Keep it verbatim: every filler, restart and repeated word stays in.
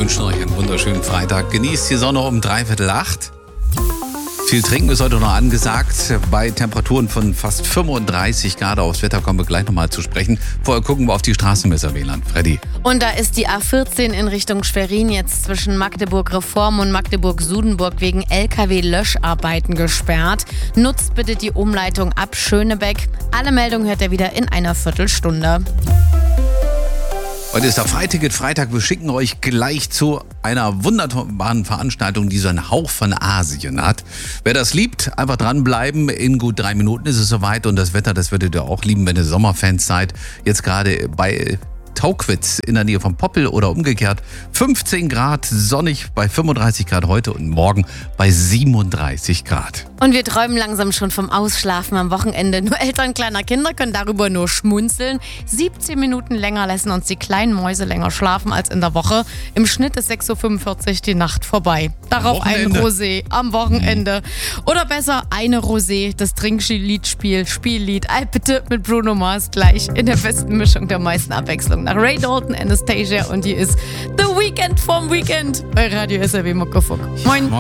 wünschen euch einen wunderschönen Freitag. Genießt die Sonne um dreiviertel acht. Viel trinken ist heute noch angesagt. Bei Temperaturen von fast fünfunddreißig Grad. Aufs Wetter kommen wir gleich nochmal zu sprechen. Vorher gucken wir auf die Straßenmesser, W L A N. Freddy. Und da ist die A vierzehn in Richtung Schwerin jetzt zwischen Magdeburg-Reform und Magdeburg-Sudenburg wegen L K W-Löscharbeiten gesperrt. Nutzt bitte die Umleitung ab Schönebeck. Alle Meldungen hört ihr wieder in einer Viertelstunde. Heute ist der Freiticket Freitag. Wir schicken euch gleich zu einer wunderbaren Veranstaltung, die so einen Hauch von Asien hat. Wer das liebt, einfach dranbleiben. In gut drei Minuten ist es soweit. Und das Wetter, das würdet ihr auch lieben, wenn ihr Sommerfans seid. Jetzt gerade bei Tauquitz in der Nähe von Poppel oder umgekehrt. fünfzehn Grad, sonnig bei fünfunddreißig Grad heute und morgen bei siebenunddreißig Grad. Und wir träumen langsam schon vom Ausschlafen am Wochenende. Nur Eltern kleiner Kinder können darüber nur schmunzeln. siebzehn Minuten länger lassen uns die kleinen Mäuse länger schlafen als in der Woche. Im Schnitt ist sechs Uhr fünfundvierzig die Nacht vorbei. Darauf ein Rosé am Wochenende. Oder besser eine Rosé, das Trinkliedspiel, Spiellied. All bitte mit Bruno Mars gleich in der besten Mischung der meisten Abwechslung. Nach Ray Dalton, Anastasia und die ist The Weekend vom Weekend bei Radio S R W Muckefuck. Moin.